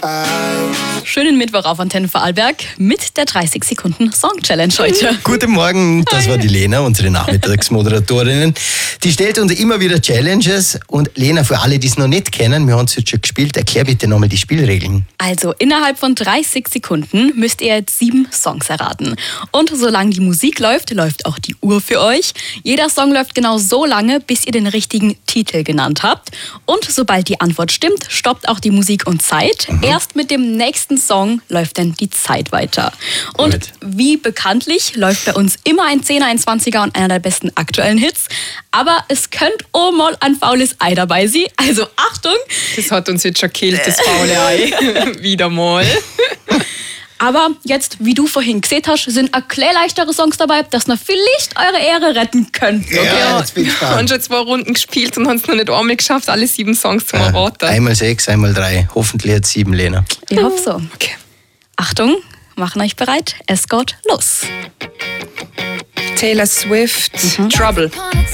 Schönen Mittwoch auf Antenne Vorarlberg mit der 30 Sekunden Song Challenge heute. Guten Morgen, das war die Lena, unsere Nachmittagsmoderatorin. Die stellt uns immer wieder Challenges. Und Lena, für alle, die es noch nicht kennen, wir haben es jetzt schon gespielt, erklär bitte nochmal die Spielregeln. Also innerhalb von 30 Sekunden müsst ihr jetzt 7 Songs erraten. Und solange die Musik läuft, läuft auch die Uhr für euch. Jeder Song läuft genau so lange, bis ihr den richtigen Titel genannt habt. Und sobald die Antwort stimmt, stoppt auch die Musik und Zeit. Erst mit dem nächsten Song läuft dann die Zeit weiter. Und Gut. wie bekanntlich läuft bei uns immer ein 10er, ein 20er und einer der besten aktuellen Hits. Aber es könnte auch mal ein faules Ei dabei sein. Also Achtung! Das hat uns jetzt schon gekillt, das faule Ei. Wieder mal. Aber jetzt, wie du vorhin gesehen hast, sind auch klar leichtere Songs dabei, dass ihr vielleicht eure Ehre retten könnt. Okay? Ja, jetzt bin ich Wir haben gespannt. schon 2 Runden gespielt und haben es noch nicht einmal geschafft, alle 7 Songs zu erraten. Einmal 6, einmal 3. Hoffentlich jetzt 7, Lena. Ich hoffe so. Okay. Achtung, machen euch bereit. Es geht los. Taylor Swift, Trouble.